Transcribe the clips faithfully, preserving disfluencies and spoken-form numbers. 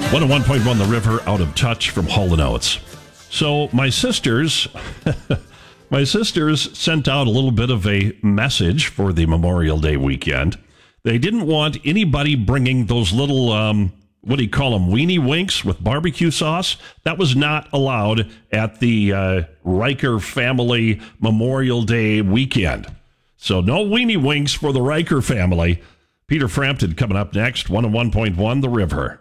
one oh one point one The River, Out of Touch from Hall and Oates. So my sisters, my sisters sent out a little bit of a message for the Memorial Day weekend. They didn't want anybody bringing those little, um, what do you call them, weenie winks with barbecue sauce. That was not allowed at the uh, Riker family Memorial Day weekend. So no weenie winks for the Riker family. Peter Frampton coming up next, one oh one point one The River.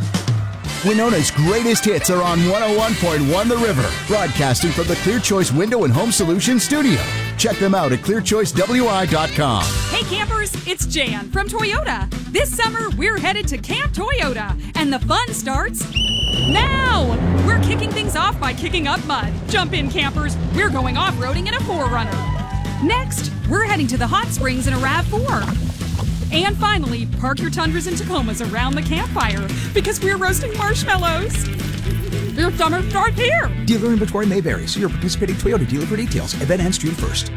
Winona's greatest hits are on one oh one point one The River, broadcasting from the Clear Choice Window and Home Solutions studio. Check them out at clear choice w i dot com. Hey campers, it's Jan from Toyota. This summer, we're headed to Camp Toyota, and the fun starts now. We're kicking things off by kicking up mud. Jump in, campers. We're going off-roading in a four runner. Next, we're heading to the hot springs in a RAV four. And finally, park your Tundras and Tacomas around the campfire because we're roasting marshmallows. Your summer starts here. Dealer inventory may vary. See your participating Toyota dealer for details. Event ends June first.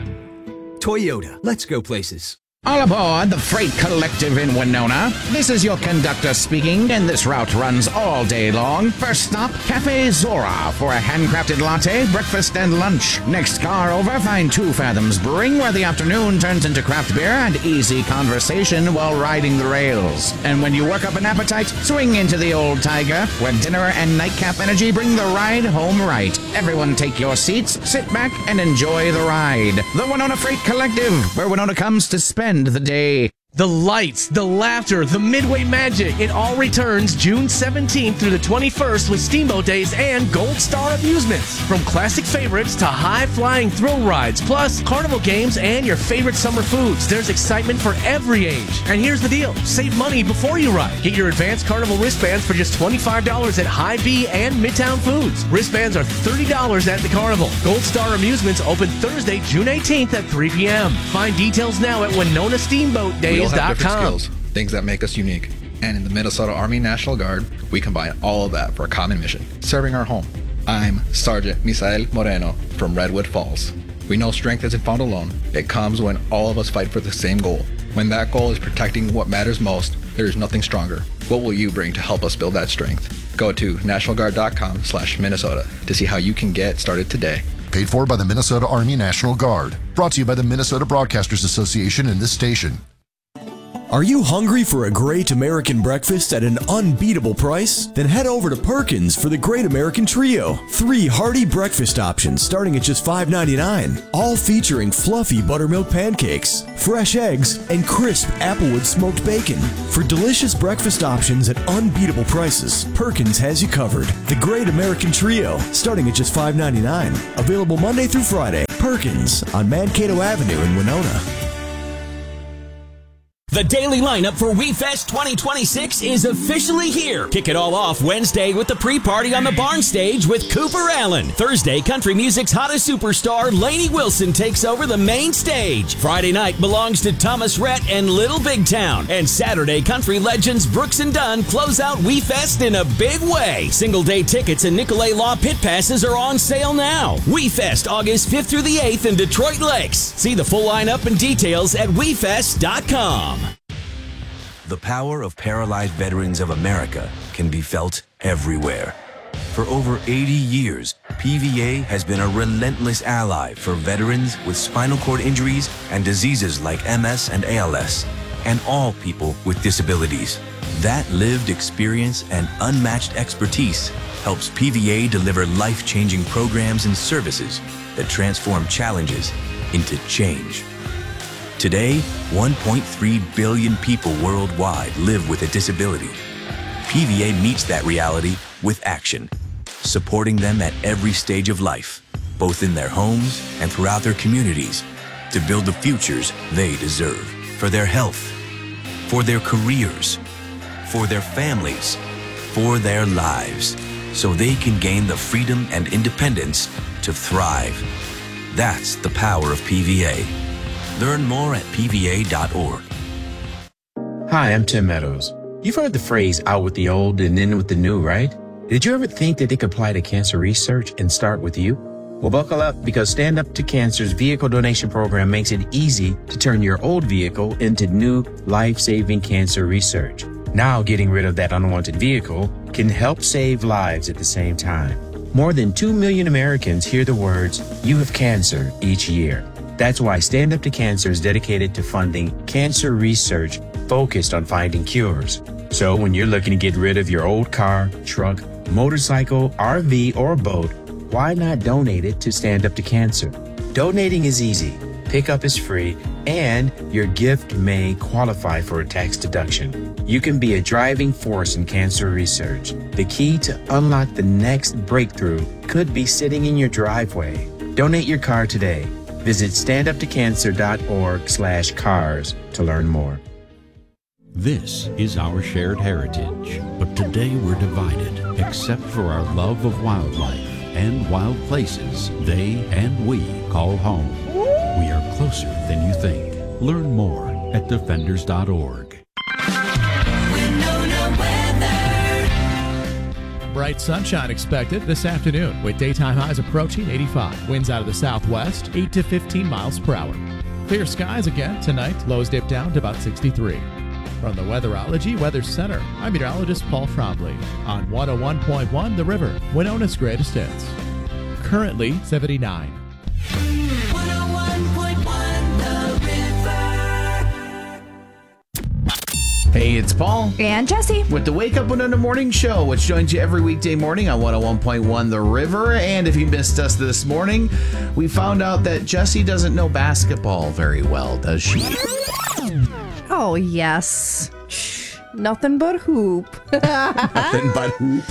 Toyota. Let's go places. All aboard the Freight Collective in Winona. This is your conductor speaking, and this route runs all day long. First stop, Cafe Zora for a handcrafted latte, breakfast, and lunch. Next car over, find Two Fathoms Brewing, where the afternoon turns into craft beer and easy conversation while riding the rails. And when you work up an appetite, swing into the Old Tiger, where dinner and nightcap energy bring the ride home right. Everyone take your seats, sit back, and enjoy the ride. The Winona Freight Collective, where Winona comes to spend the day. The lights, the laughter, the Midway magic. It all returns June seventeenth through the twenty-first with Steamboat Days and Gold Star Amusements. From classic favorites to high-flying thrill rides, plus carnival games and your favorite summer foods. There's excitement for every age. And here's the deal. Save money before you ride. Get your advanced carnival wristbands for just twenty-five dollars at Hy-Vee and Midtown Foods. Wristbands are thirty dollars at the carnival. Gold Star Amusements open Thursday, June eighteenth at three p.m. Find details now at Winona Steamboat Days. We all have different skills, things that make us unique. And in the Minnesota Army National Guard, we combine all of that for a common mission, serving our home. I'm Sergeant Misael Moreno from Redwood Falls. We know strength isn't found alone. It comes when all of us fight for the same goal. When that goal is protecting what matters most, there is nothing stronger. What will you bring to help us build that strength? Go to national guard dot com slash Minnesota to see how you can get started today. Paid for by the Minnesota Army National Guard. Brought to you by the Minnesota Broadcasters Association and this station. Are you hungry for a great American breakfast at an unbeatable price? Then head over to Perkins for the Great American Trio. Three hearty breakfast options starting at just five ninety-nine, all featuring fluffy buttermilk pancakes, fresh eggs, and crisp applewood smoked bacon. For delicious breakfast options at unbeatable prices, Perkins has you covered. The Great American Trio, starting at just five ninety-nine. Available Monday through Friday. Perkins on Mankato Avenue in Winona. The daily lineup for WeFest twenty twenty-six is officially here. Kick it all off Wednesday with the pre-party on the barn stage with Cooper Allen. Thursday, country music's hottest superstar, Lainey Wilson, takes over the main stage. Friday night belongs to Thomas Rhett and Little Big Town. And Saturday, country legends Brooks and Dunn close out WeFest in a big way. Single day tickets and Nicolay Law pit passes are on sale now. WeFest August fifth through the eighth in Detroit Lakes. See the full lineup and details at we fest dot com. The power of Paralyzed Veterans of America can be felt everywhere. For over eighty years, P V A has been a relentless ally for veterans with spinal cord injuries and diseases like M S and A L S, and all people with disabilities. That lived experience and unmatched expertise helps P V A deliver life-changing programs and services that transform challenges into change. Today, one point three billion people worldwide live with a disability. P V A meets that reality with action, supporting them at every stage of life, both in their homes and throughout their communities, to build the futures they deserve for their health, for their careers, for their families, for their lives, so they can gain the freedom and independence to thrive. That's the power of P V A. Learn more at P V A dot org. Hi, I'm Tim Meadows. You've heard the phrase out with the old and in with the new, right? Did you ever think that they could apply to cancer research and start with you? Well, buckle up, because Stand Up to Cancer's vehicle donation program makes it easy to turn your old vehicle into new life-saving cancer research. Now, getting rid of that unwanted vehicle can help save lives at the same time. More than two million Americans hear the words, "You have cancer," each year. That's why Stand Up to Cancer is dedicated to funding cancer research focused on finding cures. So when you're looking to get rid of your old car, truck, motorcycle, R V, or boat, why not donate it to Stand Up to Cancer? Donating is easy, pickup is free, and your gift may qualify for a tax deduction. You can be a driving force in cancer research. The key to unlock the next breakthrough could be sitting in your driveway. Donate your car today. Visit standuptocancer.org slash cars to learn more. This is our shared heritage, but today we're divided, except for our love of wildlife and wild places they and we call home. We are closer than you think. Learn more at defenders dot org. Bright sunshine expected this afternoon with daytime highs approaching eighty-five. Winds out of the southwest, eight to fifteen miles per hour. Clear skies again tonight. Lows dip down to about sixty-three. From the Weatherology Weather Center, I'm meteorologist Paul Trombley on one oh one point one The River, Winona's greatest hits. Currently seventy-nine. one oh one point one The River. Hey, it's Paul. And Jesse. With the Wake Up Winona Morning Show, which joins you every weekday morning on one oh one point one The River. And if you missed us this morning, we found out that Jesse doesn't know basketball very well, does she? Oh, yes. Shh, nothing but hoop. Nothing but hoop.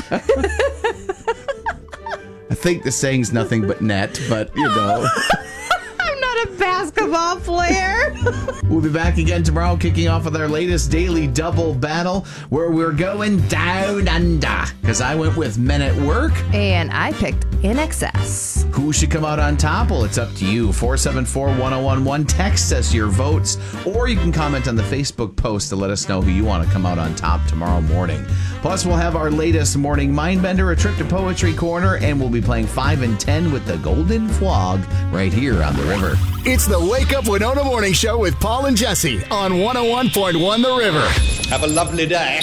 I think the saying's nothing but net, but you know. I'm not a basketball player. We'll be back again tomorrow, kicking off with our latest daily double battle, where we're going down under. Because I went with Men at Work. And I picked In Excess. Who should come out on top? Well, it's up to you. four seven four, one oh one one. Text us your votes, or you can comment on the Facebook post to let us know who you want to come out on top tomorrow morning. Plus, we'll have our latest morning Mindbender, a trip to Poetry Corner, and we'll be playing five and ten with the Golden Flog right here on The River. It's the Wake Up Winona Morning Show with Paul and Jesse on one oh one point one The River. Have a lovely day.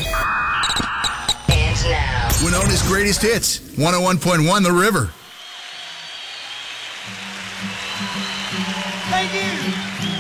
And now, Winona's greatest hits, one oh one point one The River. Thank you.